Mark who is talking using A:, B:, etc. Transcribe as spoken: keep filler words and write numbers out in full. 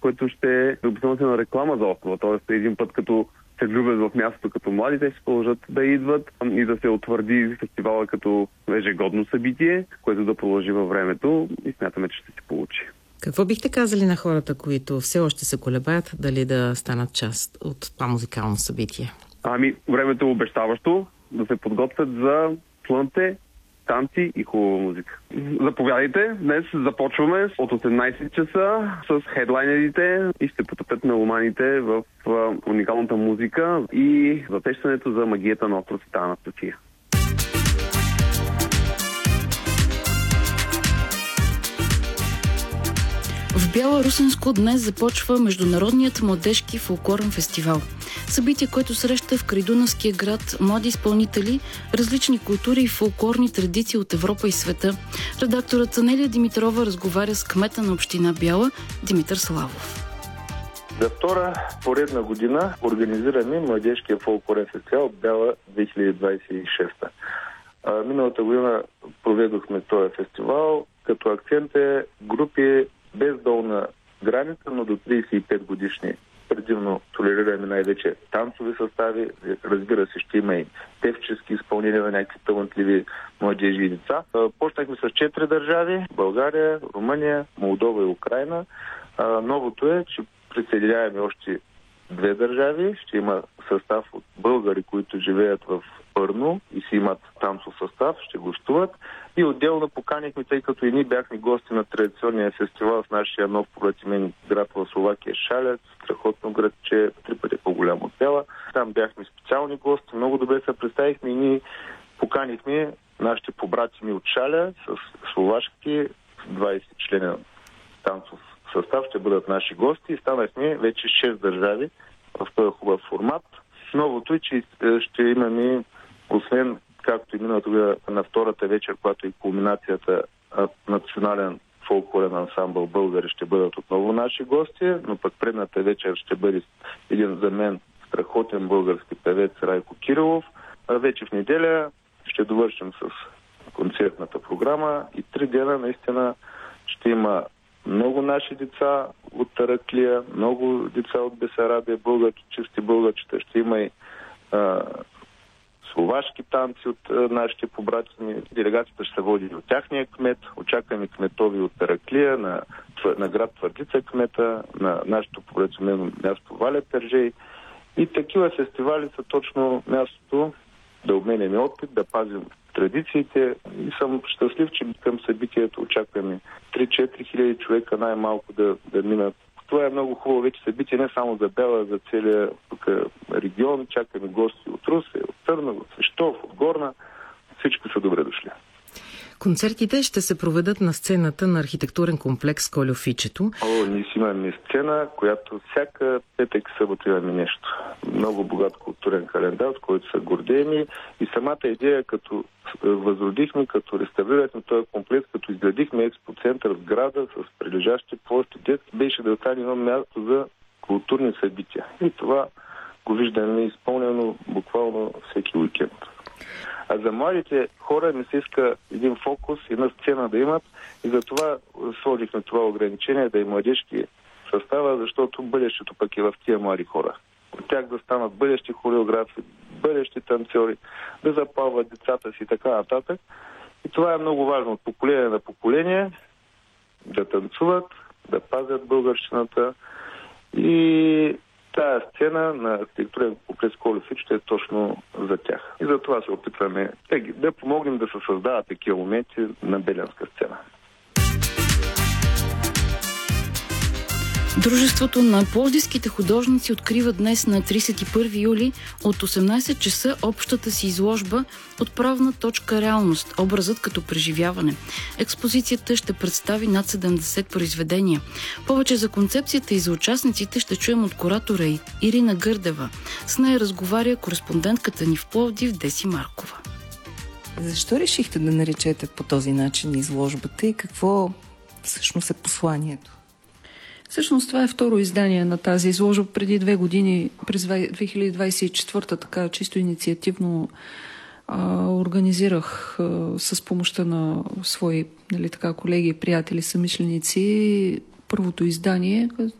A: което ще е допълнителна реклама за острова. Тоест един път като се влюбят в мястото като млади, те ще продължат да идват и да се утвърди фестивала като ежегодно събитие, което да продължи във времето и смятаме, че ще се получи.
B: Какво бихте казали на хората, които все още се колебаят дали да станат част от това музикално събитие?
A: Ами, времето е обещаващо да се подготвят за слънце, танци и хубава музика. Заповядайте, днес започваме от осемнайсет часа с хедлайнерите и ще потопят меломаните в уникалната музика и затещането за магията на остров Света Анастасия.
C: В Бялорусенско днес започва Международният младежки фолклорен фестивал. Събитие, което среща в крайдунавския град млади изпълнители, различни култури и фолклорни традиции от Европа и света. Редакторът Анелия Димитрова разговаря с кмета на община Бяла Димитър Славов.
D: За втора поредна година организираме младежкия фолклорен фестивал Бяла две хиляди двайсет и шеста. Миналата година проведохме този фестивал, като акцент е групи без долна граница, но до трийсет и пет годишни. Предимно толерираме най-вече танцови състави, разбира се, ще има и певчески изпълнения на някакви талантливи младежи и деца. Почнахме с четири държави: България, Румъния, Молдова и Украина. Новото е, че присъединяваме още две държави. Ще има състав от българи, които живеят в Пърно и си имат танцов състав, ще гостуват. И отделно поканихме, тъй като и ние бяхме гости на традиционния фестивал в нашия нов побратимен град в Словакия Шалец, страхотно градче, три пъти по-голямо от Бяла. Там бяхме специални гости, много добре се представихме и ние поканихме нашите побратими от Шаля с словашки двайсет члена танцов състав, ще бъдат наши гости и станахме вече шест държави в този хубав формат. Новото е, че ще имаме, освен както и миналата година на втората вечер, която е кулминацията, национален фолклорен ансамбъл българи ще бъдат отново наши гости, но пък предната вечер ще бъде един за мен страхотен български певец Райко Кирилов. А вече в неделя ще довършим с концертната програма и три дена наистина ще има много наши деца от Тараклия, много деца от Бесарабия, българче, чисти българчета. Ще има и а, словашки танци от а, нашите побратими. Делегацията ще се води от тяхния кмет. Очакваме кметови от Тараклия, на, на град Твърдица кмета, на нашето побратимено място Валя Пержей. И такива фестивали са точно мястото да обменяме опит, да пазим традициите и съм щастлив, че към събитието очакваме три-четири хиляди човека най-малко да, да минат. Това е много хубаво вече събитие, не само за Бяла, за целия тук регион. Чакаме гости от Русе, от Търново, от Свищов, от Горна. Всички са добре дошли.
B: Концертите ще се проведат на сцената на архитектурен комплекс Кольофичето.
D: О, ние си имаме сцена, която всяка петък и събота имаме нещо. Много богат културен календар, с който се гордеем и самата идея, като възродихме, като реставрирахме този комплекс, като изградихме експоцентър в града с прилежащи площи детски, беше да остане едно място за културни събития. И това го виждаме изпълнено буквално всеки уикенд. А за младите хора не се иска един фокус, една сцена да имат и затова сложихме това ограничение да и младежки състава, защото бъдещето пък е в тия млади хора. От тях да станат бъдещи хореографи, бъдещи танцори, да запалват децата си и така нататък. И това е много важно от поколение на поколение, да танцуват, да пазят българщината и тая сцена на архитектурен комплекс Кольофичето е точно за тях. И за това се опитваме да, да помогнем да се създават такива моменти на беленска сцена.
C: Дружеството на пловдивските художници открива днес на трийсет и първи юли от осемнайсет часа общата си изложба "Отправна точка реалност. Образът като преживяване". Експозицията ще представи над седемдесет произведения. Повече за концепцията и за участниците ще чуем от куратора Ирина Гърдева. С нея разговаря кореспондентката ни в Пловдив Деси Маркова.
E: Защо решихте да наречете по този начин изложбата и какво всъщност е посланието?
F: Всъщност това е второ издание на тази изложба. Преди две години, през две хиляди двайсет и четвърта, така чисто инициативно а, организирах а, с помощта на свои, нали, така, колеги, приятели, съмишленици първото издание.